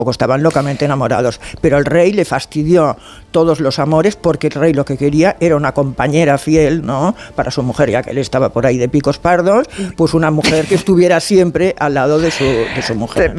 estaban locamente enamorados, pero el rey le fastidió todos los amores porque el rey lo que quería era una compañera fiel, ¿no?, para su mujer, ya que él estaba por ahí de picos pardos, pues una mujer que estuviera siempre al lado de su mujer.